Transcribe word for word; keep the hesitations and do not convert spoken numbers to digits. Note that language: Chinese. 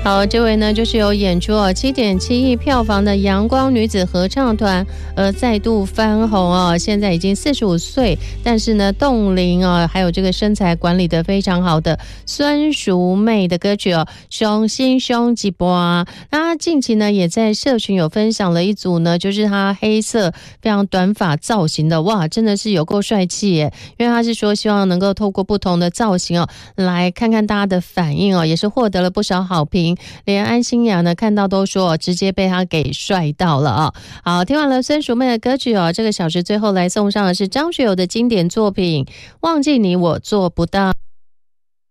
好，这位呢就是有演出哦七点七亿票房的阳光女子合唱团，呃再度翻红哦，现在已经四十五岁，但是呢冻龄哦，还有这个身材管理的非常好的孙淑媚的歌曲哦，雄心胸几波啊。那她近期呢也在社群有分享了一组呢，就是她黑色非常短发造型的，哇，真的是有够帅气耶！因为她是说希望能够透过不同的造型哦，来看看大家的反应哦，也是获得了不少好评。连安心雅呢看到都说直接被他给帅到了啊！好，听完了孙淑媚的歌曲哦，这个小时最后来送上的是张学友的经典作品《忘记你我做不到》。